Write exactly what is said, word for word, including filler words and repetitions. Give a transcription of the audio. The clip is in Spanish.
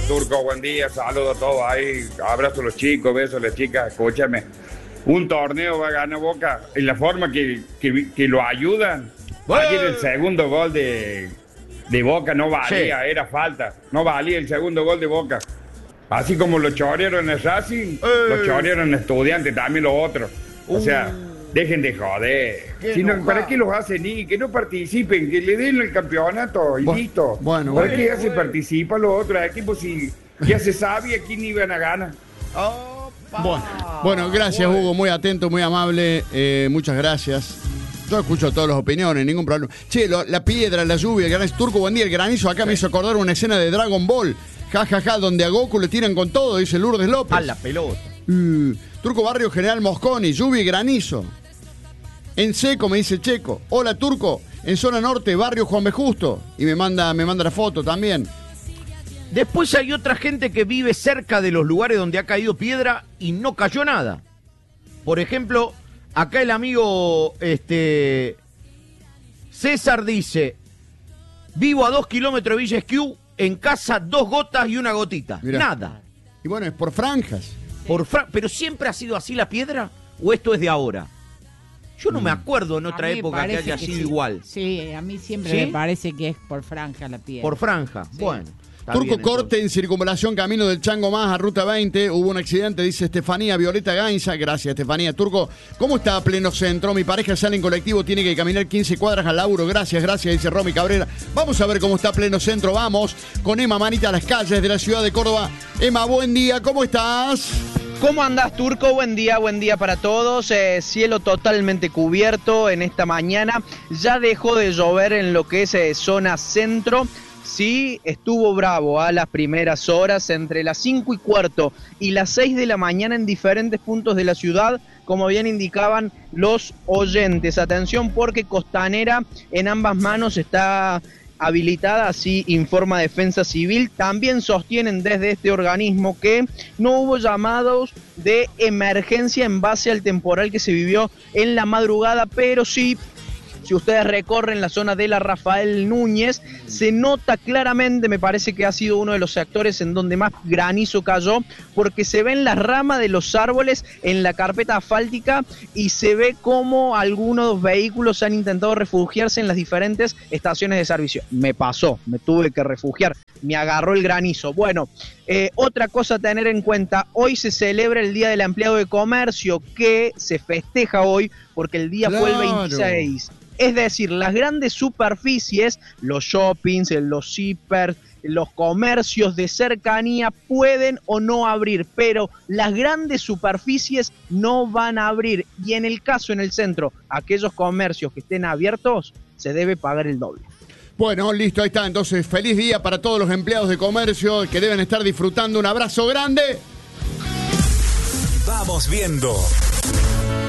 Turco, buen día, saludos a todos ahí, abrazo a los chicos, besos a las chicas, escúchame. Un torneo va a ganar Boca en la forma que, que, que lo ayudan. Ayer el segundo gol de, de Boca no valía, sí. Era falta, no valía el segundo gol de Boca. Así como lo chorearon en el Racing, eh. lo chorearon en Estudiantes, también los otros. O uh. sea, dejen de joder. Si no, ¿para qué los hacen y que no participen? Que le den el campeonato y bueno, listo. Bueno, ¿Para bueno, qué bueno. se participa los otros equipos si ya se sabía quién iban a ganar? Oh, bueno, bueno, gracias bueno. Hugo, muy atento, muy amable. Eh, muchas gracias. Yo escucho todas las opiniones, ningún problema. Che, lo, la piedra, la lluvia, el granizo. Turco, buen día, el granizo acá sí. me hizo acordar una escena de Dragon Ball. Ja, ja, ja, donde a Goku le tiran con todo, dice Lourdes López. A la pelota. Uh, Turco, barrio General Mosconi, lluvia y granizo. En seco, me dice Checo. Hola, Turco, en zona norte, barrio Juan B. Justo. Y me manda, me manda la foto también. Después hay otra gente que vive cerca de los lugares donde ha caído piedra y no cayó nada. Por ejemplo, acá el amigo este, César dice, vivo a dos kilómetros de Villa Esquiú, en casa dos gotas y una gotita. Mirá. Nada. Y bueno, es por franjas. Por fra- ¿Pero siempre ha sido así la piedra o esto es de ahora? Yo no mm. me acuerdo en otra época que haya que sido sí. igual. Sí, a mí siempre ¿Sí? me parece que es por franja la piedra. Por franja, sí. Bueno. Turco bien, corte entonces. En circunvalación camino del Chango Más a ruta veinte. Hubo un accidente, dice Estefanía Violeta Gainza. Gracias, Estefanía. Turco, ¿cómo está a pleno centro? Mi pareja sale en colectivo, tiene que caminar quince cuadras al laburo. Gracias, gracias, dice Romy Cabrera. Vamos a ver cómo está a pleno centro. Vamos con Emma Manita a las calles de la ciudad de Córdoba. Emma, buen día, ¿cómo estás? ¿Cómo andás, Turco? Buen día, buen día para todos. Eh, cielo totalmente cubierto en esta mañana. Ya dejó de llover en lo que es eh, zona centro. Sí, estuvo bravo a las primeras horas, entre las cinco y cuarto y las seis de la mañana en diferentes puntos de la ciudad, como bien indicaban los oyentes. Atención porque Costanera en ambas manos está habilitada, así informa Defensa Civil. También sostienen desde este organismo que no hubo llamados de emergencia en base al temporal que se vivió en la madrugada, pero sí, si ustedes recorren la zona de la Rafael Núñez, se nota claramente, me parece que ha sido uno de los sectores en donde más granizo cayó, porque se ven las ramas de los árboles en la carpeta asfáltica y se ve cómo algunos vehículos han intentado refugiarse en las diferentes estaciones de servicio. Me pasó, me tuve que refugiar, me agarró el granizo. Bueno, eh, otra cosa a tener en cuenta, hoy se celebra el Día del Empleado de Comercio, que se festeja hoy porque el día claro. fue el veintiséis. Es decir, las grandes superficies, los shoppings, los zippers, los comercios de cercanía pueden o no abrir, pero las grandes superficies no van a abrir. Y en el caso, en el centro, aquellos comercios que estén abiertos, se debe pagar el doble. Bueno, listo, ahí está. Entonces, feliz día para todos los empleados de comercio que deben estar disfrutando. Un abrazo grande. Vamos viendo.